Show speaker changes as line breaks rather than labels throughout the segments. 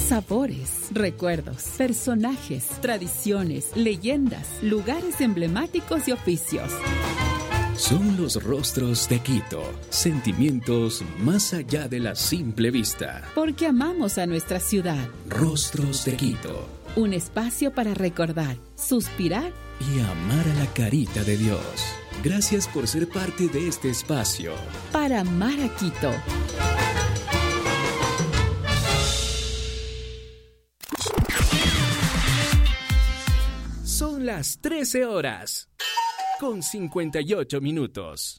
Sabores, recuerdos, personajes, tradiciones, leyendas, lugares emblemáticos y oficios.
Son los rostros de Quito, sentimientos más allá de la simple vista.
Porque amamos a nuestra ciudad.
Rostros de Quito.
Un espacio para recordar, suspirar
y amar a la carita de Dios. Gracias por ser parte de este espacio.
Para amar a Quito.
Son las 13 horas, con 58 minutos.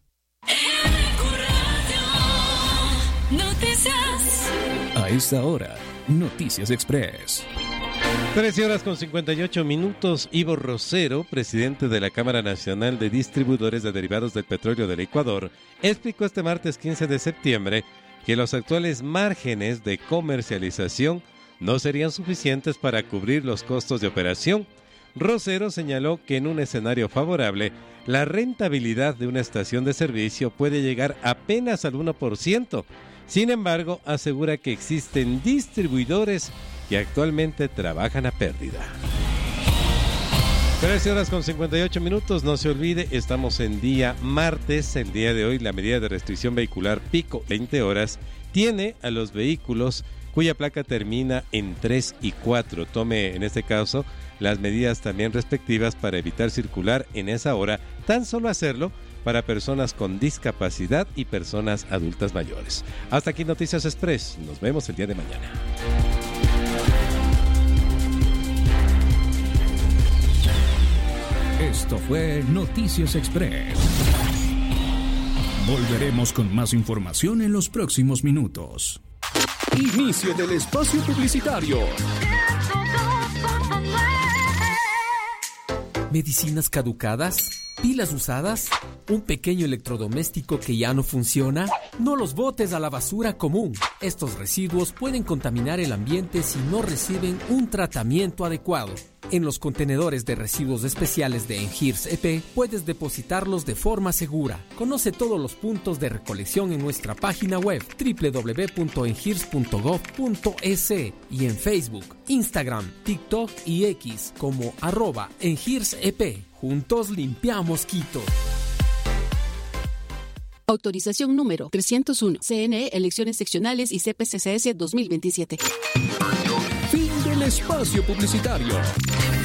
Noticias.
A esta hora, Noticias Express.
13 horas con 58 minutos. Ivo Rosero, presidente de la Cámara Nacional de Distribuidores de Derivados del Petróleo del Ecuador, explicó este martes 15 de septiembre que los actuales márgenes de comercialización no serían suficientes para cubrir los costos de operación. Rosero señaló que en un escenario favorable, la rentabilidad de una estación de servicio puede llegar apenas al 1%. Sin embargo, asegura que existen distribuidores que actualmente trabajan a pérdida. 13 horas con 58 minutos, no se olvide, estamos en día martes. El día de hoy la medida de restricción vehicular pico 20 horas tiene a los vehículos cuya placa termina en 3 y 4. Tome en este caso las medidas también respectivas para evitar circular en esa hora, tan solo hacerlo para personas con discapacidad y personas adultas mayores. Hasta aquí Noticias Express, nos vemos el día de mañana.
Esto fue Noticias Express. Volveremos con más información en los próximos minutos. Inicio del espacio publicitario.
¿Medicinas caducadas? ¿Pilas usadas? ¿Un pequeño electrodoméstico que ya no funciona? No los botes a la basura común. Estos residuos pueden contaminar el ambiente si no reciben un tratamiento adecuado. En los contenedores de residuos especiales de Engirs EP puedes depositarlos de forma segura. Conoce todos los puntos de recolección en nuestra página web www.engirs.gov.es y en Facebook, Instagram, TikTok y X como @EngirsEP. Juntos limpiamos Quito.
Autorización número 301. CNE, Elecciones Seccionales y CPCCS 2027.
Fin del espacio publicitario.